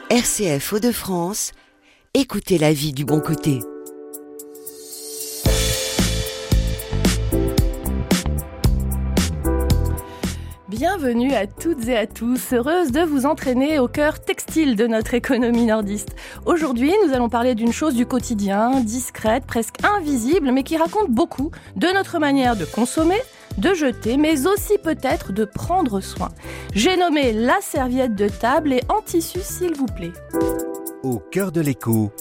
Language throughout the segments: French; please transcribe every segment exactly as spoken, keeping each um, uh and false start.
R C F Hauts-de-France, écoutez la vie du bon côté. Bienvenue à toutes et à tous, heureuse de vous entraîner au cœur textile de notre économie nordiste. Aujourd'hui, nous allons parler d'une chose du quotidien, discrète, presque invisible, mais qui raconte beaucoup de notre manière de consommer, de jeter, mais aussi peut-être de prendre soin. J'ai nommé la serviette de table et en tissu, s'il vous plaît. Au cœur de l'écho,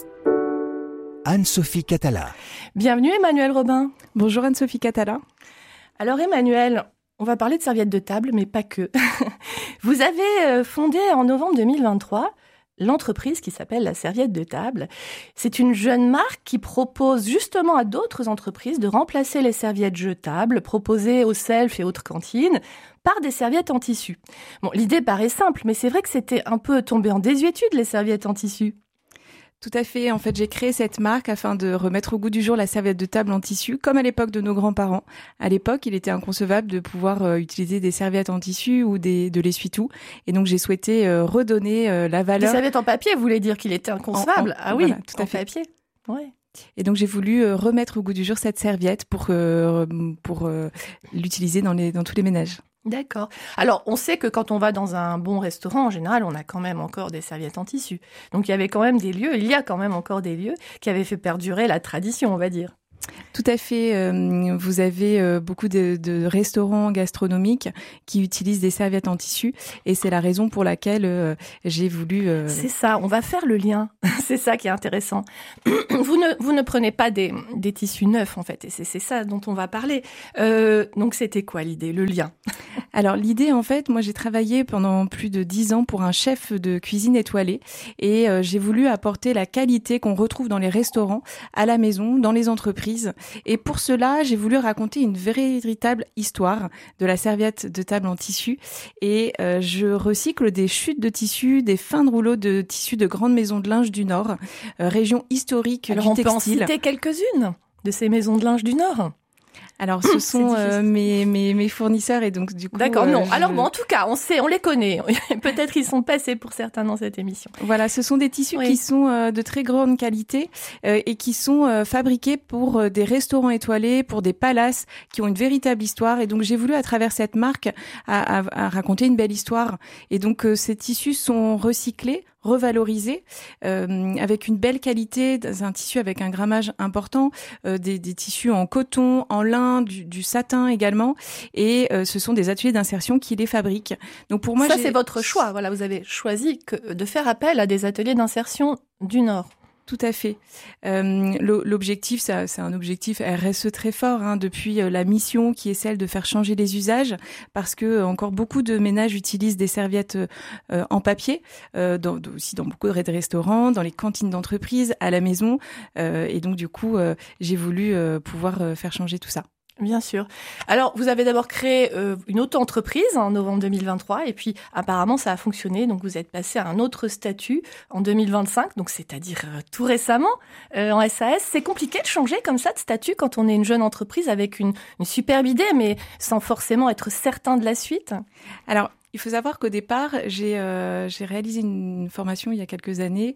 Anne-Sophie Catala. Bienvenue Emmanuel Robin. Bonjour Anne-Sophie Catala. Alors Emmanuel, on va parler de serviettes de table, mais pas que. Vous avez fondé en novembre deux mille vingt-trois l'entreprise qui s'appelle la serviette de table. C'est une jeune marque qui propose justement à d'autres entreprises de remplacer les serviettes jetables proposées au self et autres cantines par des serviettes en tissu. Bon, l'idée paraît simple, mais c'est vrai que c'était un peu tombé en désuétude, les serviettes en tissu. Tout à fait. En fait, j'ai créé cette marque afin de remettre au goût du jour la serviette de table en tissu, comme à l'époque de nos grands-parents. À l'époque, il était inconcevable de pouvoir euh, utiliser des serviettes en tissu ou des, de l'essuie-tout. Et donc, j'ai souhaité euh, redonner euh, la valeur. Des serviettes en papier, vous voulez dire qu'il était inconcevable ? En, en, ah oui, voilà, tout à en fait. papier. Ouais. Et donc, j'ai voulu euh, remettre au goût du jour cette serviette pour, euh, pour euh, l'utiliser dans, les, dans tous les ménages. D'accord. Alors, on sait que quand on va dans un bon restaurant, en général, on a quand même encore des serviettes en tissu. Donc, il y avait quand même des lieux, il y a quand même encore des lieux qui avaient fait perdurer la tradition, on va dire. Tout à fait. Euh, vous avez euh, beaucoup de, de restaurants gastronomiques qui utilisent des serviettes en tissu et c'est la raison pour laquelle euh, j'ai voulu... Euh... C'est ça, on va faire le lien. C'est ça qui est intéressant. Vous ne, vous ne prenez pas des, des tissus neufs, en fait, et c'est, c'est ça dont on va parler. Euh, donc, c'était quoi l'idée, le lien ? Alors, l'idée, en fait, moi, j'ai travaillé pendant plus de dix ans pour un chef de cuisine étoilé et euh, j'ai voulu apporter la qualité qu'on retrouve dans les restaurants, à la maison, dans les entreprises. Et pour cela, j'ai voulu raconter une véritable histoire de la serviette de table en tissu. Et euh, je recycle des chutes de tissu, des fins de rouleaux de tissu de grandes maisons de linge du Nord, euh, région historique Alors, du on textile. peut en citer quelques-unes de ces maisons de linge du Nord. Alors, ce sont euh, mes, mes, mes fournisseurs et donc du coup... D'accord, non. Euh, je... Alors bon, en tout cas, on sait, on les connaît. Peut-être ils sont passés pour certains dans cette émission. Voilà, ce sont des tissus oui. qui sont euh, de très grande qualité euh, et qui sont euh, fabriqués pour euh, des restaurants étoilés, pour des palaces qui ont une véritable histoire. Et donc, j'ai voulu, à travers cette marque, à, à, à raconter une belle histoire. Et donc, euh, ces tissus sont recyclés, revalorisés, euh, avec une belle qualité, un tissu avec un grammage important, euh, des, des tissus en coton, en lin, du, du satin également, et euh, ce sont des ateliers d'insertion qui les fabriquent. Donc pour moi, ça j'ai... c'est votre choix. Voilà, vous avez choisi que de faire appel à des ateliers d'insertion du Nord. Tout à fait. Euh, l'objectif, ça, c'est un objectif R S E très fort hein, depuis la mission qui est celle de faire changer les usages, parce que encore beaucoup de ménages utilisent des serviettes euh, en papier, euh, dans, aussi dans beaucoup de restaurants, dans les cantines d'entreprise, à la maison, euh, et donc du coup, euh, j'ai voulu euh, pouvoir euh, faire changer tout ça. Bien sûr. Alors, vous avez d'abord créé euh, une auto-entreprise en novembre deux mille vingt-trois et puis apparemment ça a fonctionné. Donc, vous êtes passé à un autre statut en deux mille vingt-cinq, donc c'est-à-dire euh, tout récemment euh, en S A S. C'est compliqué de changer comme ça de statut quand on est une jeune entreprise avec une, une superbe idée, mais sans forcément être certain de la suite. Alors, il faut savoir qu'au départ, j'ai euh, j'ai réalisé une formation il y a quelques années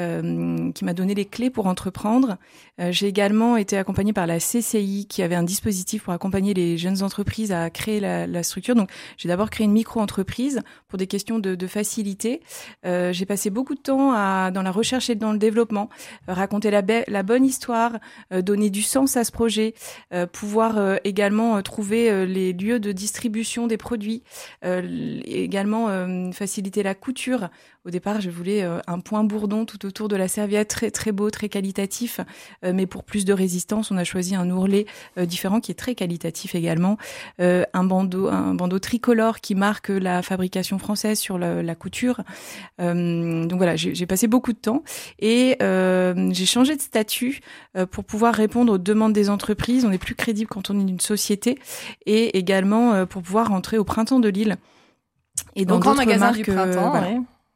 euh, qui m'a donné les clés pour entreprendre. Euh, j'ai également été accompagnée par la C C I qui avait un dispositif pour accompagner les jeunes entreprises à créer la, la structure. Donc, j'ai d'abord créé une micro-entreprise pour des questions de, de facilité. Euh, j'ai passé beaucoup de temps à, dans la recherche et dans le développement, euh, raconter la, be- la bonne histoire, euh, donner du sens à ce projet, euh, pouvoir euh, également euh, trouver euh, les lieux de distribution des produits, euh, également euh, faciliter la couture. Au départ, je voulais euh, un point bourdon tout autour de la serviette, très très beau, très qualitatif, euh, mais pour plus de résistance, on a choisi un ourlet euh, différent qui est très qualitatif également, euh, un bandeau, un bandeau tricolore qui marque la fabrication française sur la, la couture. Euh, donc voilà, j'ai, j'ai passé beaucoup de temps et euh, j'ai changé de statut euh, pour pouvoir répondre aux demandes des entreprises. On est plus crédible quand on est une société et également euh, pour pouvoir rentrer au Printemps de Lille. Et dans au grand magasin marques, du printemps, euh, voilà. oui.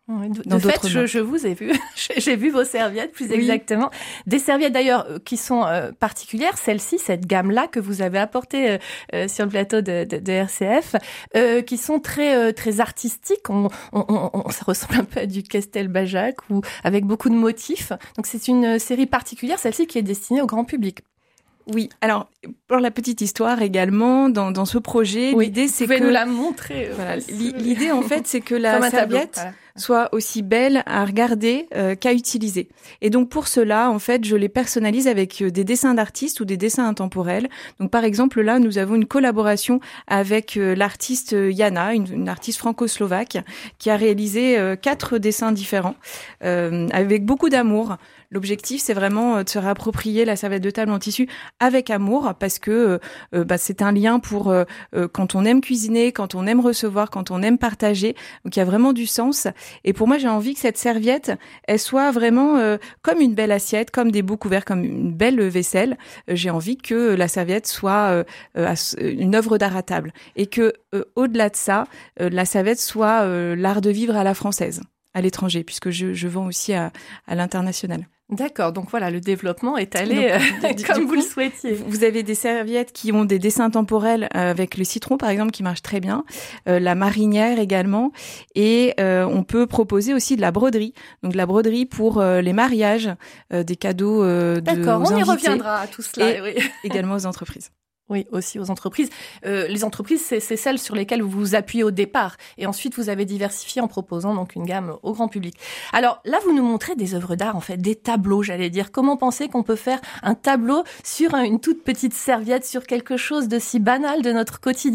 Oui, de, dans de fait, je, je vous ai vu, j'ai vu vos serviettes plus oui. exactement. Des serviettes d'ailleurs qui sont euh, particulières, celle-ci, cette gamme-là que vous avez apportée euh, sur le plateau de, de, de R C F, euh, qui sont très euh, très artistiques. On, on, on, on, ça ressemble un peu à du Castelbajac ou avec beaucoup de motifs. Donc c'est une série particulière, celle-ci qui est destinée au grand public. Oui, alors pour la petite histoire également, dans, dans ce projet, oui, l'idée c'est que... que... nous la montrer. Voilà, l'idée en fait c'est que la serviette tableau, voilà. soit aussi belle à regarder euh, qu'à utiliser. Et donc pour cela, en fait, je les personnalise avec des dessins d'artistes ou des dessins intemporels. Donc par exemple là, nous avons une collaboration avec euh, l'artiste Jana, une, une artiste franco-slovaque, qui a réalisé euh, quatre dessins différents euh, avec beaucoup d'amour. L'objectif, c'est vraiment de se réapproprier la serviette de table en tissu avec amour, parce que euh, bah, c'est un lien pour euh, quand on aime cuisiner, quand on aime recevoir, quand on aime partager. Donc il y a vraiment du sens. Et pour moi, j'ai envie que cette serviette, elle soit vraiment euh, comme une belle assiette, comme des beaux couverts, comme une belle vaisselle. Euh, j'ai envie que la serviette soit euh, une œuvre d'art à table, et que euh, au-delà de ça, euh, la serviette soit euh, l'art de vivre à la française, à l'étranger, puisque je, je vends aussi à, à l'international. D'accord, donc voilà, le développement est allé donc, euh, comme vous coup, le souhaitiez. Vous avez des serviettes qui ont des dessins temporels euh, avec le citron, par exemple, qui marche très bien, euh, la marinière également, et euh, on peut proposer aussi de la broderie, donc de la broderie pour euh, les mariages, euh, des cadeaux euh, de D'accord, aux on y invités, reviendra à tout cela. Et oui. également aux entreprises. Oui, aussi aux entreprises. Euh, les entreprises, c'est, c'est celles sur lesquelles vous vous appuyez au départ. Et ensuite, vous avez diversifié en proposant donc une gamme au grand public. Alors là, vous nous montrez des œuvres d'art, en fait, des tableaux, j'allais dire. Comment penser qu'on peut faire un tableau sur une toute petite serviette, sur quelque chose de si banal de notre quotidien ?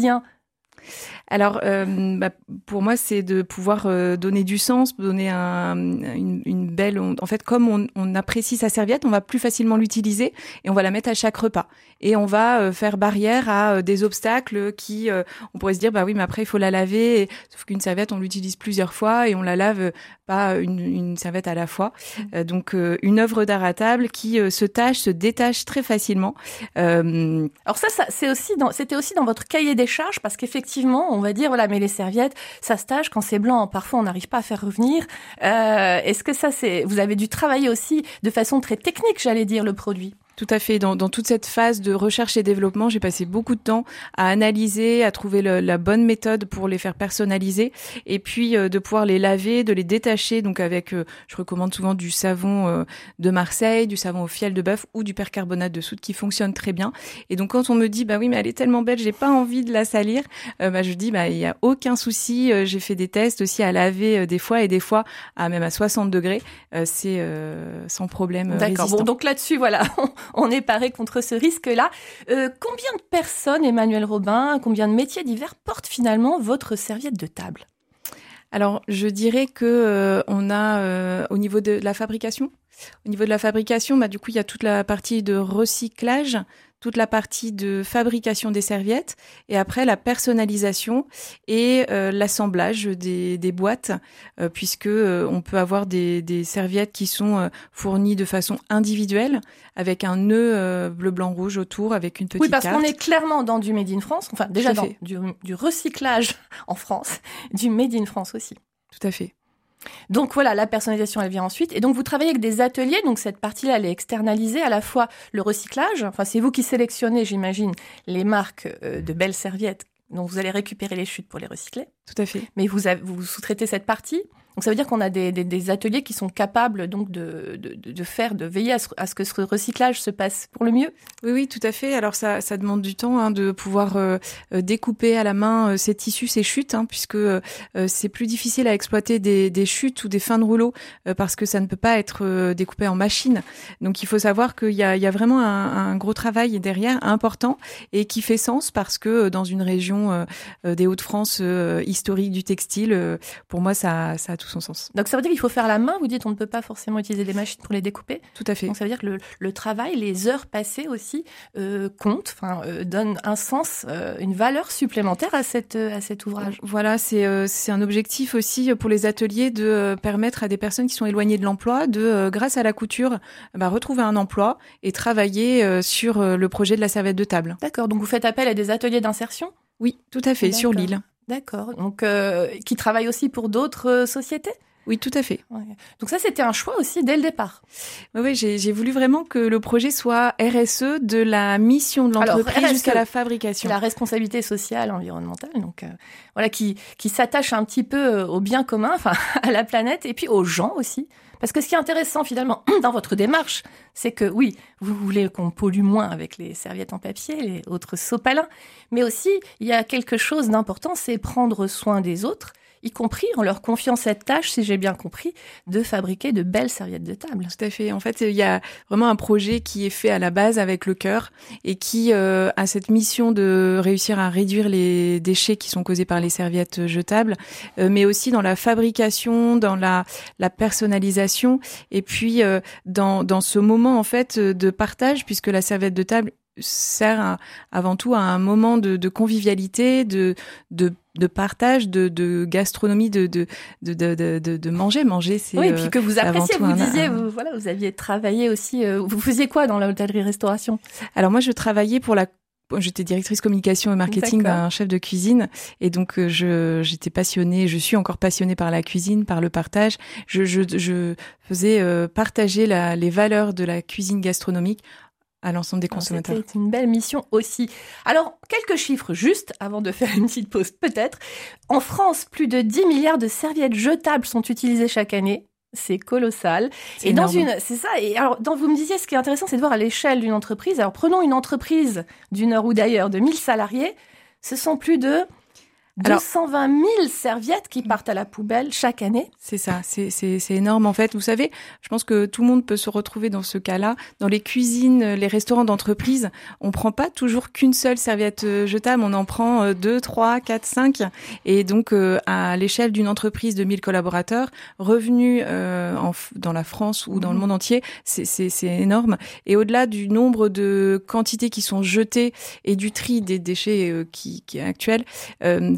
Alors, euh, bah, pour moi, c'est de pouvoir euh, donner du sens, donner un, une, une belle... On, en fait, comme on, on apprécie sa serviette, on va plus facilement l'utiliser et on va la mettre à chaque repas. Et on va euh, faire barrière à euh, des obstacles qui... Euh, on pourrait se dire, bah oui, mais après, il faut la laver. Et, sauf qu'une serviette, on l'utilise plusieurs fois et on la lave pas une, une serviette à la fois. Euh, donc, euh, une œuvre d'art à table qui euh, se tâche, se détache très facilement. Euh... Alors ça, ça c'est aussi dans, c'était aussi dans votre cahier des charges, parce qu'effectivement, on va dire, voilà, mais les serviettes, ça se tâche quand c'est blanc. Parfois, on n'arrive pas à faire revenir. Euh, est-ce que ça, c'est, vous avez dû travailler aussi de façon très technique, j'allais dire, le produit ? Tout à fait. Dans, dans toute cette phase de recherche et développement, j'ai passé beaucoup de temps à analyser, à trouver le, la bonne méthode pour les faire personnaliser, et puis euh, de pouvoir les laver, de les détacher. Donc avec, euh, je recommande souvent du savon euh, de Marseille, du savon au fiel de bœuf ou du percarbonate de soude qui fonctionne très bien. Et donc quand on me dit, bah oui, mais elle est tellement belle, j'ai pas envie de la salir, euh, bah je dis, bah il y a aucun souci. Euh, j'ai fait des tests aussi à laver euh, des fois et des fois à même à soixante degrés. Euh, c'est euh, sans problème. D'accord. Résistant. Bon, donc là-dessus, voilà. On est paré contre ce risque-là. Euh, combien de personnes, Emmanuelle Robin, combien de métiers divers portent finalement votre serviette de table ? Alors, je dirais que euh, on a euh, au niveau de la fabrication, au niveau de la fabrication, bah du coup il y a toute la partie de recyclage, toute la partie de fabrication des serviettes, et après la personnalisation et euh, l'assemblage des, des boîtes, euh, puisque euh, on peut avoir des, des serviettes qui sont euh, fournies de façon individuelle, avec un nœud euh, bleu, blanc, rouge autour, avec une petite carte. Oui, parce carte. qu'on est clairement dans du Made in France, enfin déjà dans du, du recyclage en France, du Made in France aussi. Tout à fait. Donc voilà, la personnalisation, elle vient ensuite. Et donc vous travaillez avec des ateliers, donc cette partie-là, elle est externalisée, à la fois le recyclage, enfin c'est vous qui sélectionnez, j'imagine, les marques de belles serviettes, dont vous allez récupérer les chutes pour les recycler. Tout à fait. Mais vous, avez, vous sous-traitez cette partie. Donc ça veut dire qu'on a des, des, des ateliers qui sont capables donc de, de, de faire, de veiller à ce, à ce que ce recyclage se passe pour le mieux. Oui, oui, tout à fait. Alors ça, ça demande du temps hein, de pouvoir euh, découper à la main euh, ces tissus, ces chutes, hein, puisque euh, c'est plus difficile à exploiter des, des chutes ou des fins de rouleau euh, parce que ça ne peut pas être euh, découpé en machine. Donc il faut savoir qu'il y a, il y a vraiment un, un gros travail derrière, important, et qui fait sens parce que dans une région euh, des Hauts-de-France euh, historique du textile, euh, pour moi, ça, ça a tout son sens. Donc ça veut dire qu'il faut faire la main, vous dites on ne peut pas forcément utiliser des machines pour les découper. Tout à fait. Donc ça veut dire que le, le travail, les heures passées aussi euh, comptent, enfin euh, donnent un sens, euh, une valeur supplémentaire à cette à cet ouvrage. Voilà, c'est euh, c'est un objectif aussi pour les ateliers de euh, permettre à des personnes qui sont éloignées de l'emploi de euh, grâce à la couture bah, retrouver un emploi et travailler euh, sur euh, le projet de la serviette de table. D'accord. Donc vous faites appel à des ateliers d'insertion ? Oui, tout à fait. D'accord. Sur l'île. D'accord. Donc, euh, qui travaillent aussi pour d'autres euh, sociétés ? Oui, tout à fait. Ouais. Donc ça, c'était un choix aussi dès le départ. Oui, oui, j'ai, j'ai voulu vraiment que le projet soit R S E de la mission de l'entreprise Alors, jusqu'à la fabrication. C'est la responsabilité sociale, environnementale, donc euh, voilà, qui qui s'attache un petit peu au bien commun, enfin à la planète et puis aux gens aussi. Parce que ce qui est intéressant finalement dans votre démarche, c'est que oui, vous voulez qu'on pollue moins avec les serviettes en papier, les autres sopalins, mais aussi il y a quelque chose d'important, c'est prendre soin des autres, y compris en leur confiant cette tâche, si j'ai bien compris, de fabriquer de belles serviettes de table. Tout à fait. En fait, il y a vraiment un projet qui est fait à la base avec le cœur et qui euh, a cette mission de réussir à réduire les déchets qui sont causés par les serviettes jetables, euh, mais aussi dans la fabrication, dans la, la personnalisation et puis euh, dans, dans ce moment en fait de partage, puisque la serviette de table sert à, avant tout à un moment de, de convivialité, de, de de partage, de, de gastronomie, de, de, de, de, de, de manger. Manger, c'est oui, et puis que vous appréciez, vous un, disiez, un... vous, voilà, vous aviez travaillé aussi, euh, vous faisiez quoi dans l'hôtellerie-restauration? Alors moi, je travaillais pour la J'étais directrice communication et marketing D'accord. d'un chef de cuisine et donc euh, je j'étais passionnée, je suis encore passionnée par la cuisine, par le partage. Je je je faisais euh, partager la, les valeurs de la cuisine gastronomique à l'ensemble des consommateurs. C'était une belle mission aussi. Alors, quelques chiffres juste avant de faire une petite pause peut-être. En France, plus de dix milliards de serviettes jetables sont utilisées chaque année. C'est colossal. C'est et dans énorme. une, c'est ça. Et alors, dans, vous me disiez, ce qui est intéressant, c'est de voir à l'échelle d'une entreprise. Alors, prenons une entreprise du Nord ou d'ailleurs de mille salariés. Ce sont plus de deux cent vingt mille serviettes qui partent à la poubelle chaque année. C'est ça, c'est, c'est, c'est énorme en fait. Vous savez, je pense que tout le monde peut se retrouver dans ce cas-là. Dans les cuisines, les restaurants d'entreprise, on prend pas toujours qu'une seule serviette jetable, on en prend deux, trois, quatre, cinq. Et donc, euh, à l'échelle d'une entreprise de mille collaborateurs, revenus euh, en, dans la France ou dans le monde entier, c'est, c'est, c'est énorme. Et au-delà du nombre de quantités qui sont jetées et du tri des déchets euh, qui, qui est actuel, euh,